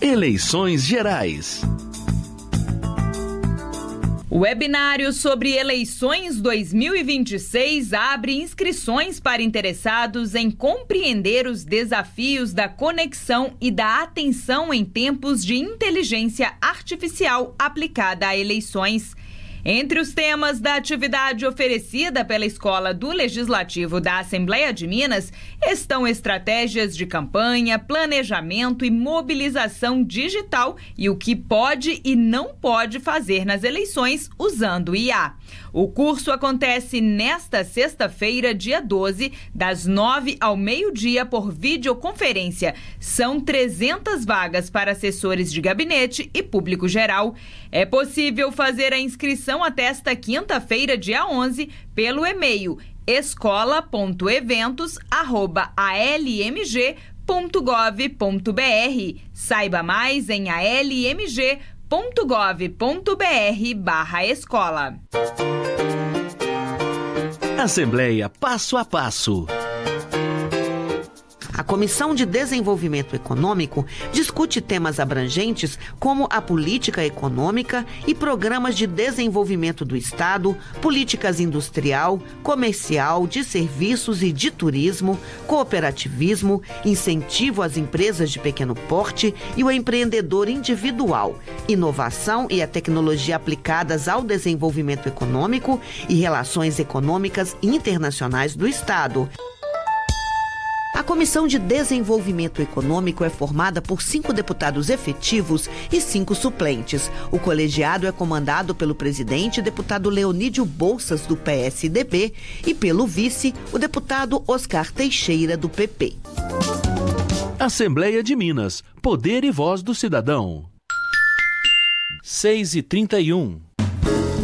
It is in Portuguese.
Eleições Gerais. O webinário sobre eleições 2026 abre inscrições para interessados em compreender os desafios da conexão e da atenção em tempos de inteligência artificial aplicada a eleições. Entre os temas da atividade oferecida pela Escola do Legislativo da Assembleia de Minas estão estratégias de campanha, planejamento e mobilização digital e o que pode e não pode fazer nas eleições usando IA. O curso acontece nesta sexta-feira, dia 12, das 9 ao meio-dia por videoconferência. São 300 vagas para assessores de gabinete e público geral. É possível fazer a inscrição até esta quinta-feira, dia 11, pelo e-mail escola.eventos@almg.gov.br. Saiba mais em almg.gov.br/escola. Assembleia Passo a Passo. A Comissão de Desenvolvimento Econômico discute temas abrangentes como a política econômica e programas de desenvolvimento do Estado, políticas industrial, comercial, de serviços e de turismo, cooperativismo, incentivo às empresas de pequeno porte e o empreendedor individual, inovação e a tecnologia aplicadas ao desenvolvimento econômico e relações econômicas internacionais do Estado. A Comissão de Desenvolvimento Econômico é formada por 5 deputados efetivos e 5 suplentes. O colegiado é comandado pelo presidente, deputado Leonídio Bolsas, do PSDB, e pelo vice, o deputado Oscar Teixeira, do PP. Assembleia de Minas. Poder e voz do cidadão. 6h31.